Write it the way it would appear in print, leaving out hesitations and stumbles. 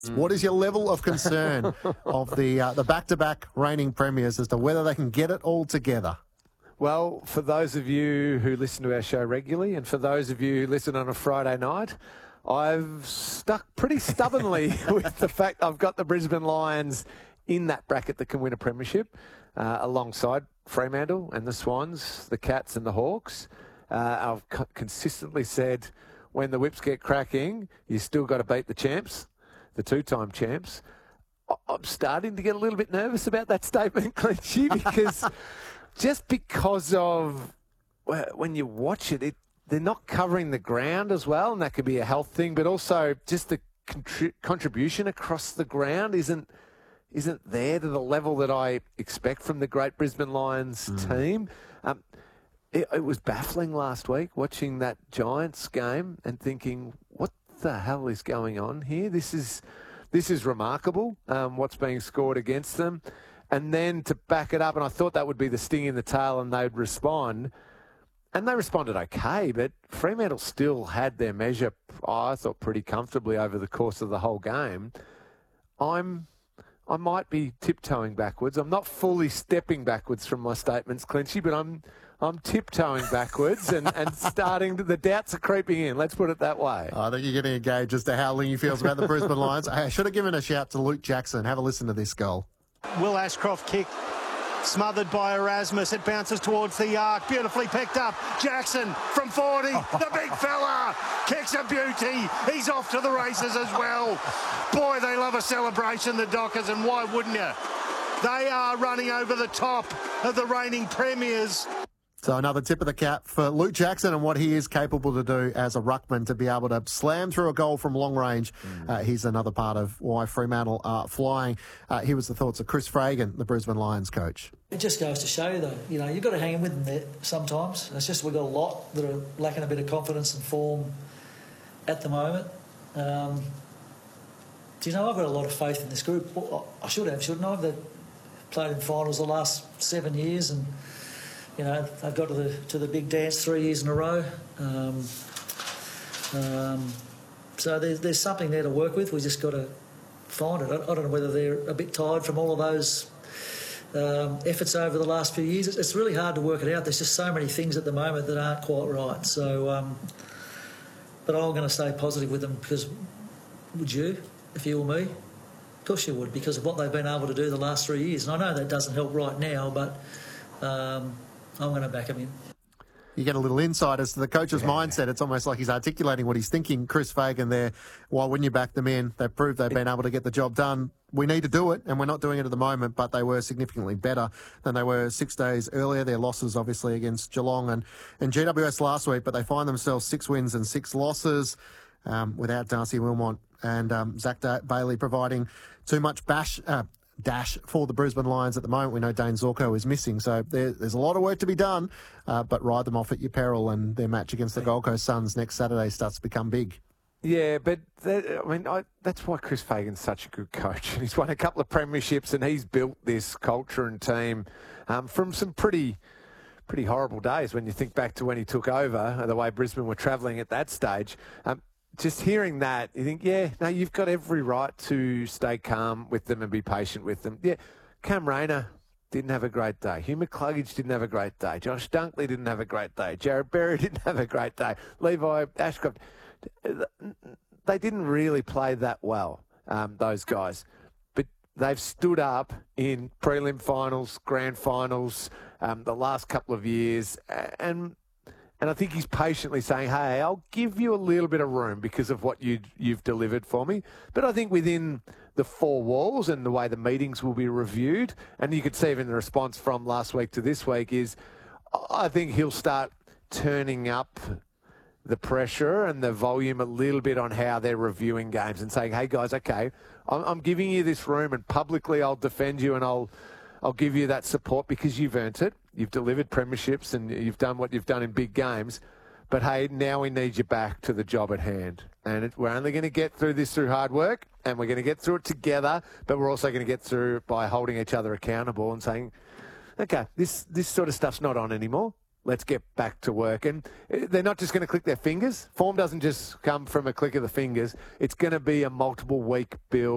What is your level of concern of the back-to-back reigning premiers as to whether they can get it all together? Well, for those of you who listen to our show regularly and for those of you who listen on a Friday night, I've stuck pretty stubbornly with the fact I've got the Brisbane Lions in that bracket that can win a premiership alongside Fremantle and the Swans, the Cats and the Hawks. I've consistently said when the whips get cracking, you still got to beat the champs, the two-time champs. I'm starting to get a little bit nervous about that statement, Clenchy, because of when you watch it, they're not covering the ground as well, and that could be a health thing, but also just the contribution across the ground isn't there to the level that I expect from the great Brisbane Lions team. It was baffling last week watching that Giants game and thinking, what the hell is going on here? This is remarkable, what's being scored against them. And then to back it up, and I thought that would be the sting in the tail and they'd respond. And they responded okay, but Fremantle still had their measure, I thought, pretty comfortably over the course of the whole game. I might be tiptoeing backwards. I'm not fully stepping backwards from my statements, Clenchy, but I'm tiptoeing backwards and the doubts are creeping in. Let's put it that way. I think you're getting a gauge as to how Lingy feels about the Brisbane Lions. I should have given a shout to Luke Jackson. Have a listen to this goal. Will Ashcroft kick, smothered by Erasmus. It bounces towards the arc. Beautifully picked up. Jackson from 40. The big fella kicks a beauty. He's off to the races as well. Boy, they love a celebration, the Dockers, and why wouldn't you? They are running over the top of the reigning premiers. So another tip of the cap for Luke Jackson and what he is capable to do as a ruckman, to be able to slam through a goal from long range. He's another part of why Fremantle are flying. Here was the thoughts of Chris Fagan, the Brisbane Lions coach. It just goes to show you, though, you've got to hang with them there sometimes. It's just we've got a lot that are lacking a bit of confidence and form at the moment. I've got a lot of faith in this group. Well, I should have, shouldn't I? They've played in finals the last 7 years and they've got to the big dance 3 years in a row. So there's something there to work with. We just got to find it. I don't know whether they're a bit tired from all of those efforts over the last few years. It's really hard to work it out. There's just so many things at the moment that aren't quite right. So, but I'm going to stay positive with them because would you, if you were me? Of course you would, because of what they've been able to do the last 3 years. And I know that doesn't help right now, but I'm going to back him in. You get a little insight as to the coach's mindset. It's almost like he's articulating what he's thinking. Chris Fagan there, why wouldn't you back them in? They've proved they've been able to get the job done. We need to do it, and we're not doing it at the moment, but they were significantly better than they were 6 days earlier. Their losses, obviously, against Geelong and GWS last week, but they find themselves 6 wins and 6 losses without Darcy Wilmot and Zach Bailey providing too much dash for the Brisbane Lions at the moment. We know Dane Zorko is missing, so there's a lot of work to be done, but ride them off at your peril, and their match against the Gold Coast Suns next Saturday starts to become big. Yeah, but that's why Chris Fagan's such a good coach. He's won a couple of premierships and he's built this culture and team from some pretty horrible days when you think back to when he took over, the way Brisbane were travelling at that stage. Just hearing that, you think, you've got every right to stay calm with them and be patient with them. Yeah, Cam Rayner didn't have a great day. Hugh McCluggage didn't have a great day. Josh Dunkley didn't have a great day. Jared Berry didn't have a great day. Levi Ashcroft. They didn't really play that well, those guys. But they've stood up in prelim finals, grand finals, the last couple of years, and I think he's patiently saying, hey, I'll give you a little bit of room because of what you've delivered for me. But I think within the 4 walls and the way the meetings will be reviewed, and you could see even the response from last week to this week is, I think he'll start turning up the pressure and the volume a little bit on how they're reviewing games and saying, hey, guys, okay, I'm giving you this room and publicly I'll defend you and I'll give you that support because you've earned it. You've delivered premierships and you've done what you've done in big games. But, hey, now we need you back to the job at hand. And we're only going to get through this through hard work, and we're going to get through it together, but we're also going to get through it by holding each other accountable and saying, okay, this sort of stuff's not on anymore. Let's get back to work. And they're not just going to click their fingers. Form doesn't just come from a click of the fingers. It's going to be a multiple-week build.